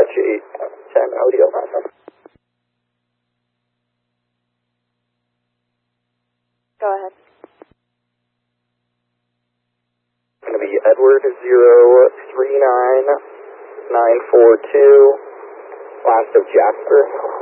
Apache 10 audio. Go ahead. Going to be Edward 039942, last of Jasper.